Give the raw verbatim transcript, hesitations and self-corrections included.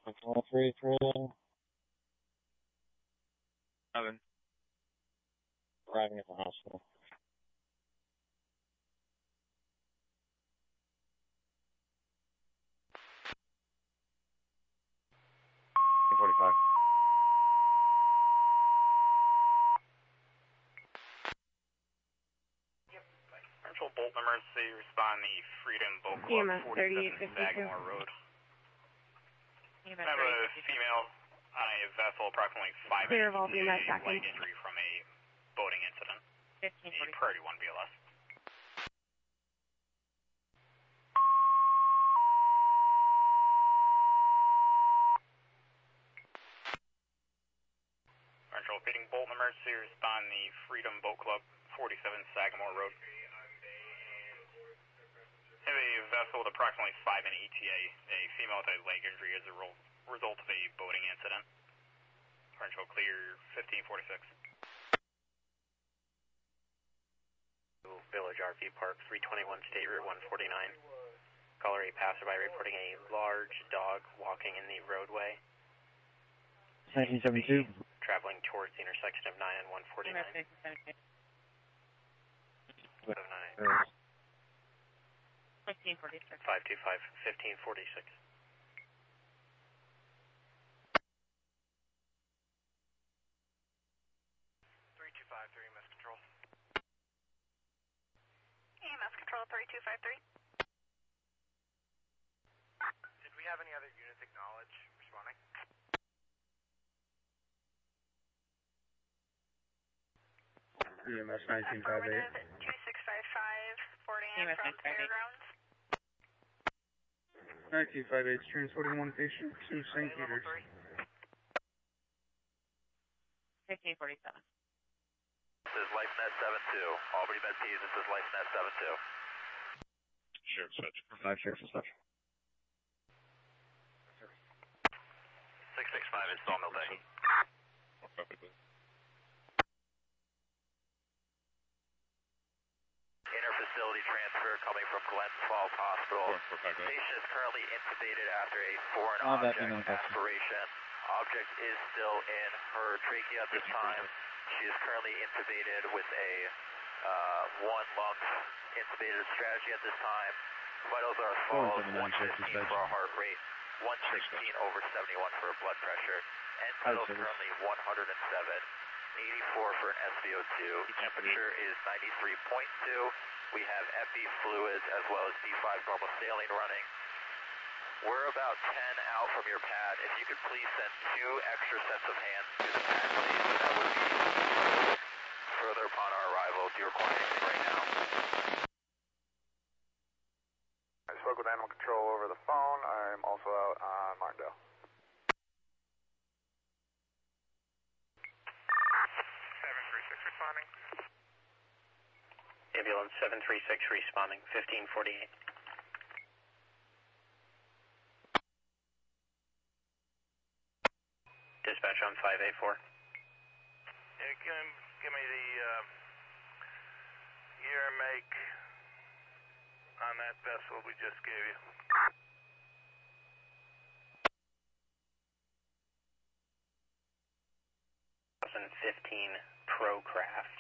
Control three three. Seven. Arriving at the hospital. forty-five. Central Bolt emergency, respond the Freedom Boat E M Club, S forty-seven Sagamore Road. E M I S have a female on a vessel approximately five Clear of all E M S leg tracking. injury from a boating incident. fifteen A forty. priority one B L S. Central Feeding Bolt emergency, respond the Freedom Boat Club, forty-seven Sagamore Road. I have a vessel with approximately five in E T A, a female with a leg injury as a ro- result of a boating incident. Central clear, fifteen forty-six. Village R V Park, three twenty-one State Route one forty-nine. Caller a passerby reporting a large dog walking in the roadway. nineteen seventy-two. Traveling towards the intersection of nine and one forty-nine. fifteen forty-six. five two five, fifteen forty-six. three two five three, E M S Control. E M S Control three two five three. Did we have any other units acknowledge responding? E M S nineteen fifty-eight. two six five five, forty E M S from nineteen fifty-eight. Fairgrounds. nineteen fifty-eight is transporting one patient to Saint Peter's. fifteen forty-seven. This is LifeNet seven two. Albany Med Peas, this is LifeNet seven two. Sheriff's Dispatch. Five Sheriff's Dispatch. six six five is Sawmill Bay. Inter-facility transfer coming from Glens Falls Hospital. Patient is currently intubated after a foreign Oh, that object email question. aspiration. Object is still in her trachea at this time. She is currently intubated with a uh, one lung intubated strategy at this time. Vitals are as follows: one fifteen for our heart rate, one sixteen over seventy-one for blood pressure. End vitals currently one hundred seven, eighty-four for an S V O two. Temperature is ninety-three point two. We have epi fluids as well as D five normal saline running. We're about ten out from your pad. If you could please send two extra sets of hands to the pad, please. That would be further upon our arrival. Do you require anything right now? I spoke with Animal Control over the phone. I'm also out on Martindale. seven three six responding. Ambulance seven three six responding, fifteen forty-eight. Dispatch on five eight four. Yeah, give, him, give me the uh, year and make on that vessel we just gave you. twenty fifteen Procraft.